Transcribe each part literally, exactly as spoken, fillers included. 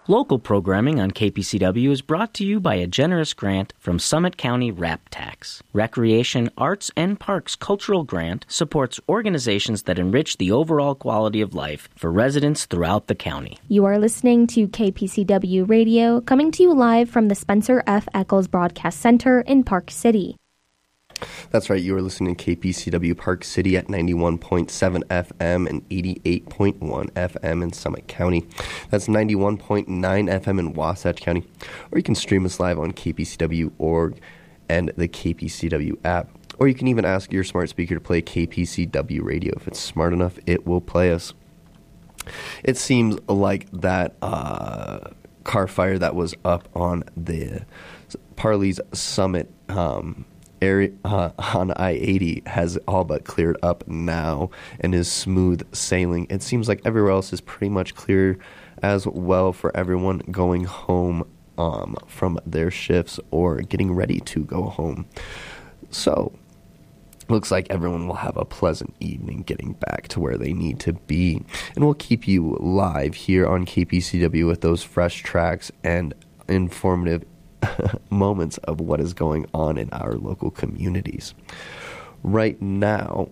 Local programming on K P C W is brought to you by a generous grant from Summit County RAP Tax. Recreation, Arts, and Parks Cultural Grant supports organizations that enrich the overall quality of life for residents throughout the county. You are listening to K P C W Radio, coming to you live from the Spencer F. Eccles Broadcast Center in Park City. That's right, you are listening to K P C W Park City at ninety-one point seven F M and eighty-eight point one F M in Summit County. That's ninety-one point nine F M in Wasatch County. Or you can stream us live on K P C W dot org and the K P C W app. Or you can even ask your smart speaker to play K P C W radio. If it's smart enough, it will play us. It seems like that uh, car fire that was up on the Parley's Summit um area uh, on I eighty has all but cleared up now and is smooth sailing. It seems like everywhere else is pretty much clear as well for everyone going home um, from their shifts or getting ready to go home. So, looks like everyone will have a pleasant evening getting back to where they need to be. And we'll keep you live here on K P C W with those fresh tracks and informative moments of what is going on in our local communities. Right now,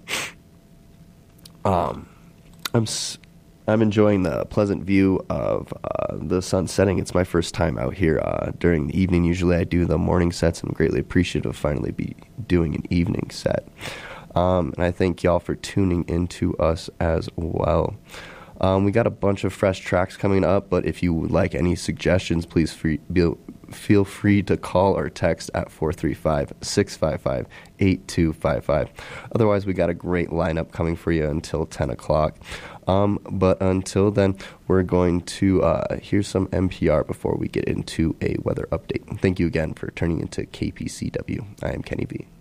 um, I'm I'm enjoying the pleasant view of uh, the sun setting. It's my first time out here uh, during the evening. Usually I do the morning sets, and I'm greatly appreciative of finally be doing an evening set. Um, and I thank y'all for tuning into us as well. Um, we got a bunch of fresh tracks coming up, but if you would like any suggestions, please free, be, feel free to call or text at four three five, six five five, eight two five five. Otherwise, we got a great lineup coming for you until ten o'clock. Um, but until then, we're going to uh, hear some N P R before we get into a weather update. Thank you again for turning into K P C W. I am Kenny B.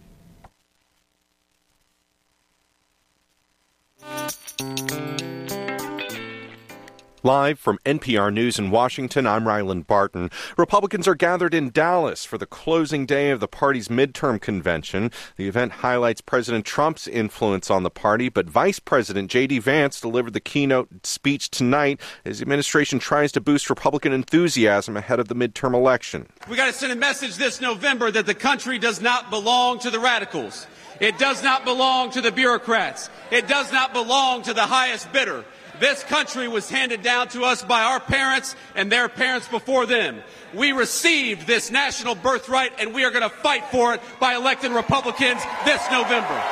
Live from N P R News in Washington, I'm Ryland Barton. Republicans are gathered in Dallas for the closing day of the party's midterm convention. The event highlights President Trump's influence on the party, but Vice President J D. Vance delivered the keynote speech tonight as the administration tries to boost Republican enthusiasm ahead of the midterm election. We got to send a message this November that the country does not belong to the radicals. It does not belong to the bureaucrats. It does not belong to the highest bidder. This country was handed down to us by our parents and their parents before them. We received this national birthright, and we are going to fight for it by electing Republicans this November.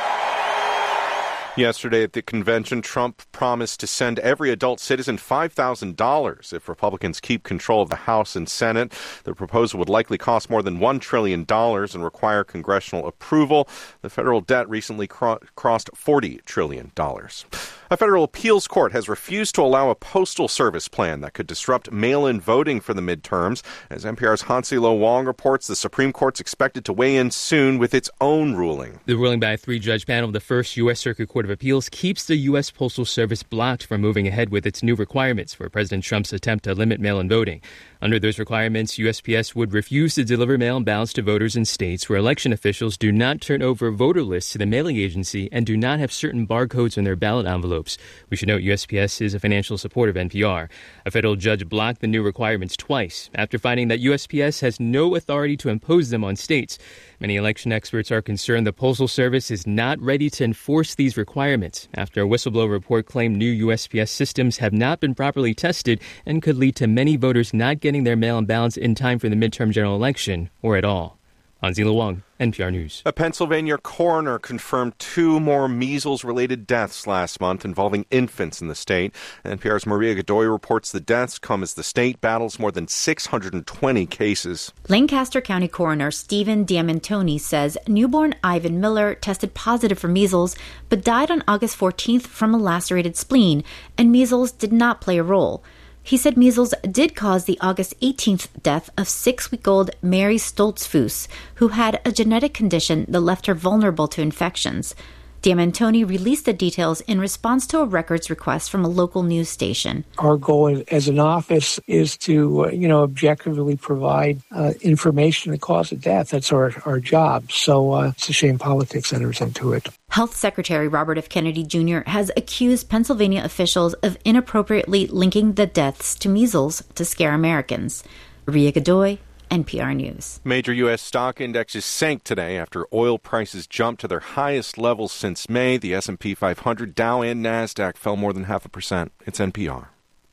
Yesterday at the convention, Trump promised to send every adult citizen five thousand dollars if Republicans keep control of the House and Senate. The proposal would likely cost more than one trillion dollars and require congressional approval. The federal debt recently cro- crossed forty trillion dollars. A federal appeals court has refused to allow a postal service plan that could disrupt mail-in voting for the midterms. As N P R's Hansi Lo Wong reports, the Supreme Court's expected to weigh in soon with its own ruling. The ruling by a three-judge panel of the First U S. Circuit Court of Appeals keeps the U S. Postal Service blocked from moving ahead with its new requirements for President Trump's attempt to limit mail-in voting. Under those requirements, U S P S would refuse to deliver mail-in ballots to voters in states where election officials do not turn over voter lists to the mailing agency and do not have certain barcodes on their ballot envelopes. We should note U S P S is a financial supporter of N P R. A federal judge blocked the new requirements twice after finding that U S P S has no authority to impose them on states. Many election experts are concerned the Postal Service is not ready to enforce these requirements after a whistleblower report claimed new U S P S systems have not been properly tested and could lead to many voters not getting their mail-in ballots in time for the midterm general election or at all. Hansi Lo Wong, N P R News. A Pennsylvania coroner confirmed two more measles-related deaths last month involving infants in the state. N P R's Maria Godoy reports the deaths come as the state battles more than six hundred twenty cases. Lancaster County Coroner Stephen Diamantoni says newborn Ivan Miller tested positive for measles but died on August fourteenth from a lacerated spleen, and measles did not play a role. He said measles did cause the August eighteenth death of six-week-old Mary Stoltzfus, who had a genetic condition that left her vulnerable to infections. Diamantoni released the details in response to a records request from a local news station. Our goal as an office is to, uh, you know, objectively provide uh, information on the cause of death. That's our, our job. So uh, it's a shame politics enters into it. Health Secretary Robert F. Kennedy Junior has accused Pennsylvania officials of inappropriately linking the deaths to measles to scare Americans. Ria Godoy, N P R News. Major U S stock indexes sank today after oil prices jumped to their highest levels since May. The S and P five hundred, Dow, and NASDAQ fell more than half a percent. It's N P R.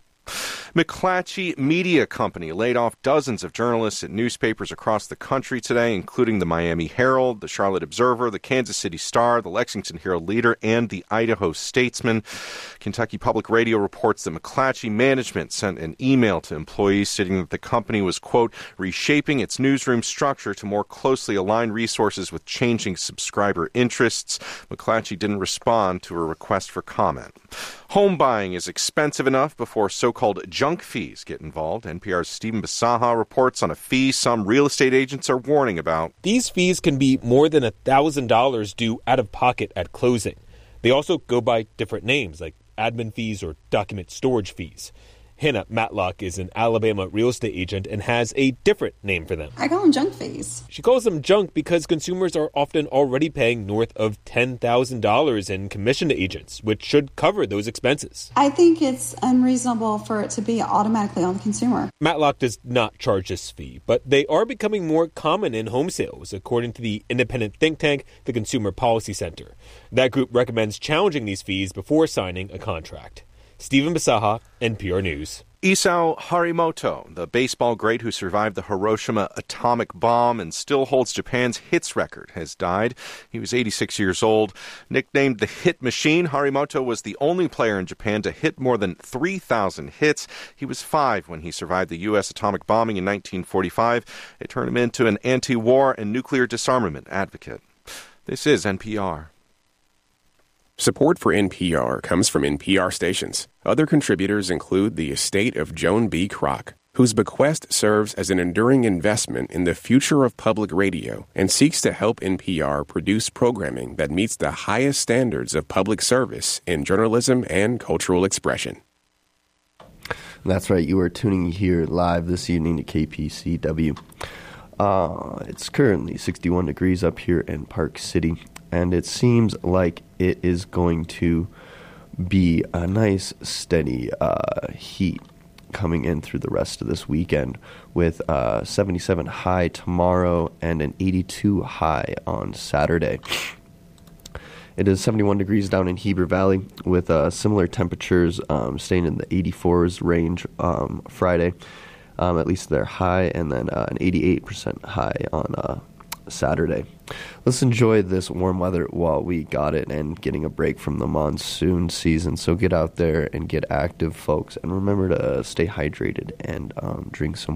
McClatchy Media Company laid off dozens of journalists at newspapers across the country today, including the Miami Herald, the Charlotte Observer, the Kansas City Star, the Lexington Herald-Leader, and the Idaho Statesman. Kentucky Public Radio reports that McClatchy management sent an email to employees stating that the company was, quote, reshaping its newsroom structure to more closely align resources with changing subscriber interests. McClatchy didn't respond to a request for comment. Home buying is expensive enough before so-called junk fees get involved. N P R's Stephen Basaha reports on a fee some real estate agents are warning about. These fees can be more than one thousand dollars due out of pocket at closing. They also go by different names like admin fees or document storage fees. Hannah Matlock is an Alabama real estate agent and has a different name for them. I call them junk fees. She calls them junk because consumers are often already paying north of ten thousand dollars in commission to agents, which should cover those expenses. I think it's unreasonable for it to be automatically on the consumer. Matlock does not charge this fee, but they are becoming more common in home sales, according to the independent think tank, the Consumer Policy Center. That group recommends challenging these fees before signing a contract. Stephen Basaha, N P R News. Isao Harimoto, the baseball great who survived the Hiroshima atomic bomb and still holds Japan's hits record, has died. He was eighty-six years old. Nicknamed the Hit Machine, Harimoto was the only player in Japan to hit more than three thousand hits. He was five when he survived the U S atomic bombing in nineteen forty-five. It turned him into an anti-war and nuclear disarmament advocate. This is N P R. Support for N P R comes from N P R stations. Other contributors include the estate of Joan B. Kroc, whose bequest serves as an enduring investment in the future of public radio and seeks to help N P R produce programming that meets the highest standards of public service in journalism and cultural expression. That's right. You are tuning here live this evening to K P C W. Uh, it's currently sixty-one degrees up here in Park City, and it seems like it is going to be a nice, steady uh, heat coming in through the rest of this weekend with uh, seventy-seven high tomorrow and an eighty-two high on Saturday. It is seventy-one degrees down in Heber Valley with uh, similar temperatures um, staying in the eighty-fours range um, Friday. Um, at least they're high, and then uh, an eighty-eight percent high on uh, Saturday. Let's enjoy this warm weather while we got it and getting a break from the monsoon season. So get out there and get active, folks, and remember to stay hydrated and um, drink some